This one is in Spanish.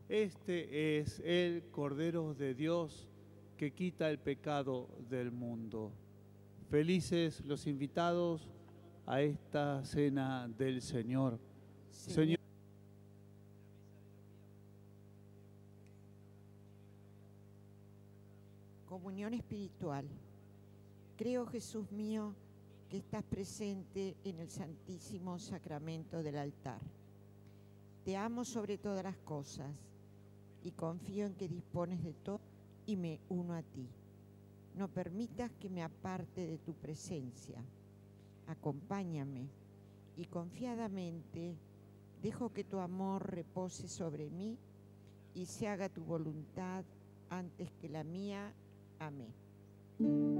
Este es el Cordero de Dios que quita el pecado del mundo. Felices los invitados a esta cena del Señor. Señor, comunión espiritual. Creo, Jesús mío, que estás presente en el Santísimo Sacramento del altar. Te amo sobre todas las cosas y confío en que dispones de todo y me uno a ti. No permitas que me aparte de tu presencia. Acompáñame y confiadamente dejo que tu amor repose sobre mí y se haga tu voluntad antes que la mía. Amén.